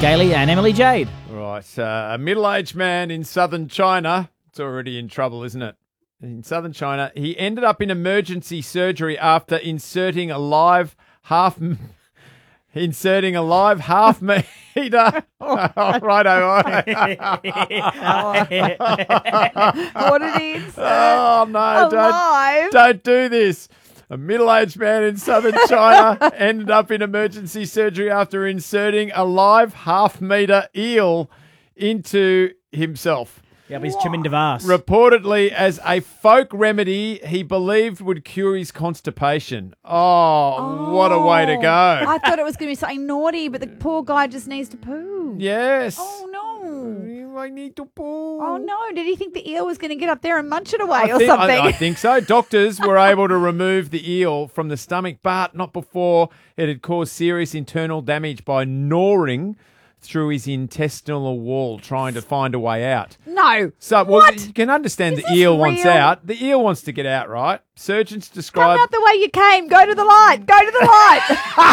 Gailey and Emily Jade. Right, a middle-aged man in southern China, it's already in trouble, isn't it? In southern China, he ended up in emergency surgery after inserting a live half meter. Oh, righto. What did he insert? Oh, no, don't do this. A middle-aged man in southern China ended up in emergency surgery after inserting a live half-meter eel into himself. Yeah, but he's Chaminda Vast. Reportedly as a folk remedy he believed would cure his constipation. Oh, what a way to go. I thought it was going to be something naughty, but the poor guy just needs to poo. Yes. Oh, no. I need to poo. Oh, no. Did he think the eel was going to get up there and munch it away or something? I think so. Doctors were able to remove the eel from the stomach, but not before it had caused serious internal damage by gnawing through his intestinal wall, trying to find a way out. No. So, well, What? you can understand Is the this eel wants real? out. The eel wants to get out, right? Surgeons describe... Come out the way you came. Go to the light. Go to the light.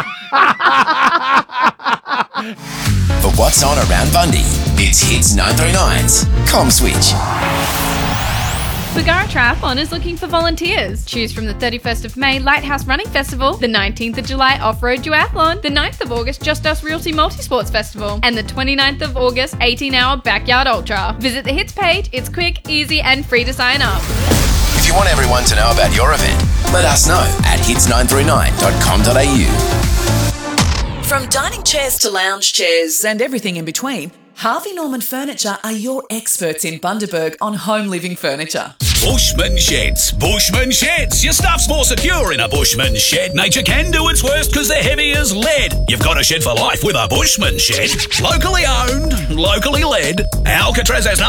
For what's on around Bundy, it's Hits 939's Com Switch. Bargara Triathlon is looking for volunteers. Choose from the 31st of May Lighthouse Running Festival, the 19th of July Off-Road Duathlon, the 9th of August Just Us Realty Multisports Festival, and the 29th of August 18-hour Backyard Ultra. Visit the Hits page. It's quick, easy, and free to sign up. If you want everyone to know about your event, let us know at hits939.com.au. From dining chairs to lounge chairs and everything in between, Harvey Norman Furniture are your experts in Bundaberg on home living furniture. Bushman Sheds. Bushman Sheds. Your stuff's more secure in a Bushman Shed. Nature can do its worst because they're heavy as lead. You've got a shed for life with a Bushman Shed. Locally owned, locally led. Alcatraz has no